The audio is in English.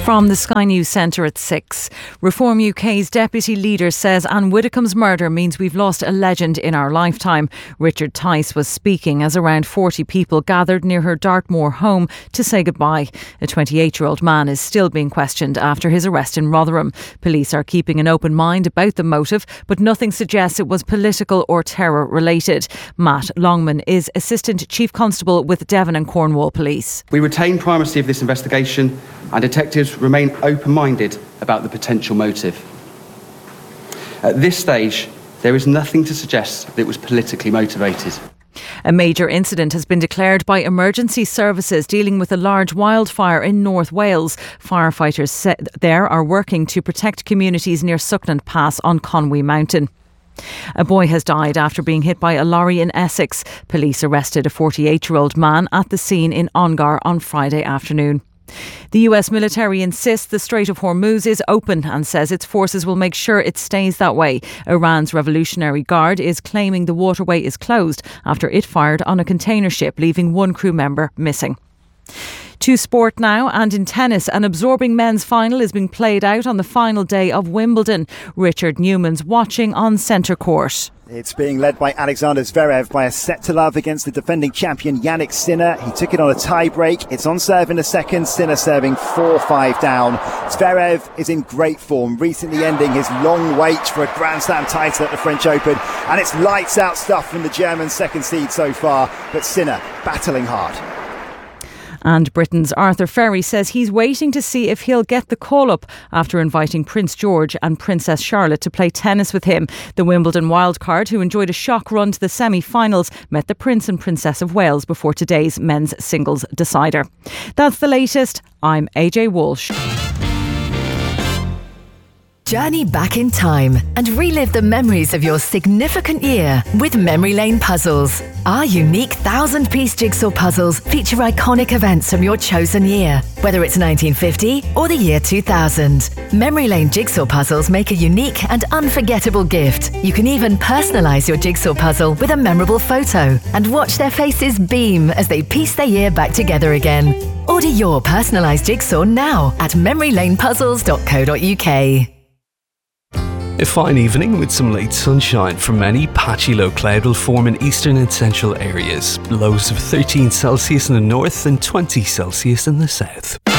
From the Sky News Centre at 6. Reform UK's deputy leader says Anne Widdecombe's murder means we've lost a legend in our lifetime. Richard Tice was speaking as around 40 people gathered near her Dartmoor home to say goodbye. A 28-year-old man is still being questioned after his arrest in Rotherham. Police are keeping an open mind about the motive, but nothing suggests it was political or terror related. Matt Longman is Assistant Chief Constable with Devon and Cornwall Police. We retain primacy of this investigation and detectives remain open-minded about the potential motive. At this stage, there is nothing to suggest that it was politically motivated. A major incident has been declared by emergency services dealing with a large wildfire in North Wales. Firefighters there are working to protect communities near Suckland Pass on Conwy Mountain. A boy has died after being hit by a lorry in Essex. Police arrested a 48-year-old man at the scene in Ongar on Friday afternoon. The US military insists the Strait of Hormuz is open and says its forces will make sure it stays that way. Iran's Revolutionary Guard is claiming the waterway is closed after it fired on a container ship, leaving one crew member missing. To sport now, and in tennis, an absorbing men's final is being played out on the final day of Wimbledon. Richard Newman's watching on centre court. It's being led by Alexander Zverev by a set to love against the defending champion Yannick Sinner. He took it on a tie break. It's on serve in a second. Sinner serving 4-5 down. Zverev is in great form, recently ending his long wait for a Grand Slam title at the French Open. And it's lights out stuff from the German second seed so far, but Sinner battling hard. And Britain's Arthur Ferry says he's waiting to see if he'll get the call-up after inviting Prince George and Princess Charlotte to play tennis with him. The Wimbledon wildcard, who enjoyed a shock run to the semi-finals, met the Prince and Princess of Wales before today's men's singles decider. That's the latest. I'm AJ Walsh. Journey back in time and relive the memories of your significant year with Memory Lane Puzzles. Our unique 1,000-piece jigsaw puzzles feature iconic events from your chosen year, whether it's 1950 or the year 2000. Memory Lane jigsaw puzzles make a unique and unforgettable gift. You can even personalise your jigsaw puzzle with a memorable photo and watch their faces beam as they piece their year back together again. Order your personalised jigsaw now at memorylanepuzzles.co.uk. A fine evening with some late sunshine from many. Patchy low cloud will form in eastern and central areas. Lows of 13 Celsius in the north and 20 Celsius in the south.